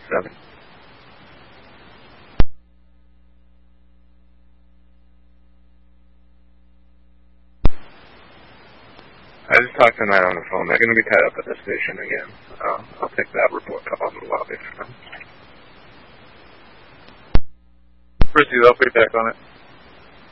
7. I just talked to Knight on the phone. They're going to be tied up at the station again. I'll take that report call in the lobby for them. Proceed, I'll be back on it.